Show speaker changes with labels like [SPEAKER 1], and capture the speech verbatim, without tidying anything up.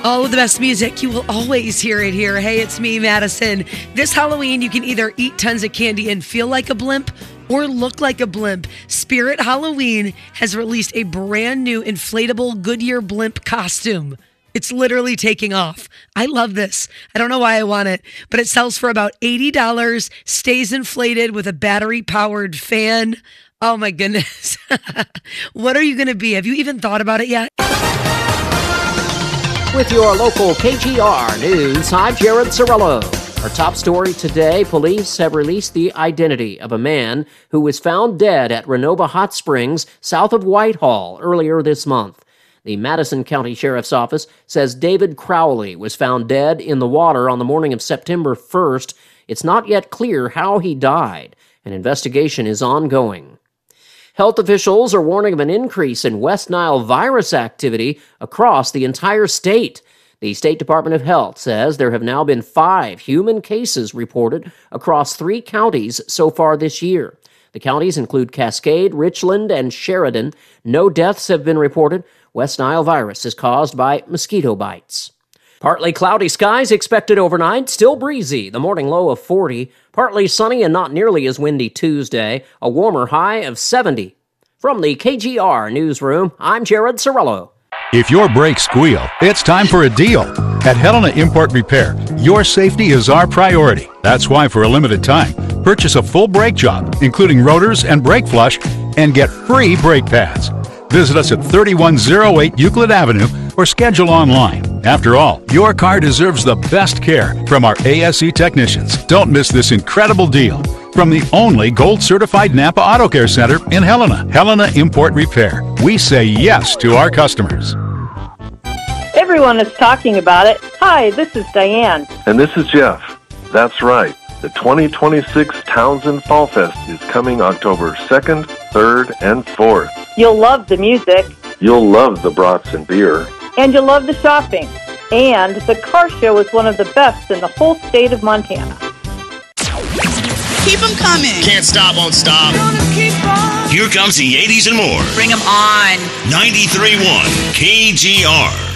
[SPEAKER 1] All of the best music, you will always hear it here. Hey, it's me, Madison. This Halloween, you can either eat tons of candy and feel like a blimp or look like a blimp. Spirit Halloween has released a brand new inflatable Goodyear blimp costume. It's literally taking off. I love this. I don't know why I want it, but it sells for about eighty dollars, stays inflated with a battery-powered fan. Oh my goodness. What are you going to be? Have you even thought about it yet?
[SPEAKER 2] With your local K G R News, I'm Jared Cirillo. Our top story today, police have released the identity of a man who was found dead at Renova Hot Springs, south of Whitehall, earlier this month. The Madison County Sheriff's Office says David Crowley was found dead in the water on the morning of September first. It's not yet clear how he died. An investigation is ongoing. Health officials are warning of an increase in West Nile virus activity across the entire state. The State Department of Health says there have now been five human cases reported across three counties so far this year. The counties include Cascade, Richland, and Sheridan. No deaths have been reported. West Nile virus is caused by mosquito bites. Partly cloudy skies expected overnight, still breezy, the morning low of forty. Partly sunny and not nearly as windy Tuesday, a warmer high of seventy. From the K G R Newsroom, I'm Jared Cirillo.
[SPEAKER 3] If your brakes squeal, it's time for a deal. At Helena Import Repair, your safety is our priority. That's why for a limited time, purchase a full brake job, including rotors and brake flush, and get free brake pads. Visit us at thirty-one oh eight Euclid Avenue or schedule online. After all, your car deserves the best care from our A S E technicians. Don't miss this incredible deal from the only gold-certified Napa Auto Care Center in Helena. Helena Import Repair. We say yes to our customers.
[SPEAKER 4] Everyone is talking about it. Hi, this is Diane.
[SPEAKER 5] And this is Jeff. That's right. The twenty twenty-six Townsend Fall Fest is coming October second, third, and fourth.
[SPEAKER 4] You'll love the music.
[SPEAKER 5] You'll love the brats and beer.
[SPEAKER 4] And you'll love the shopping. And the car show is one of the best in the whole state of Montana.
[SPEAKER 6] Keep them coming.
[SPEAKER 7] Can't stop, won't stop. Here comes the eighties and more.
[SPEAKER 6] Bring them on.
[SPEAKER 7] ninety-three point one K G R.